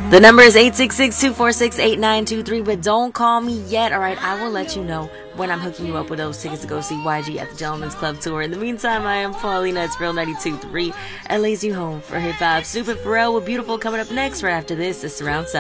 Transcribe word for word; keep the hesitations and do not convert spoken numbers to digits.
The number is eight six six, two four six, eight nine two three, but don't call me yet, alright? I will let you know when I'm hooking you up with those tickets to go see Y G at the Gentleman's Club Tour. In the meantime, I am Paulina. It's Real ninety-two point three, L A's new home for hip hop. Stupid Pharrell with Beautiful coming up next right after this. It's Surround Sound.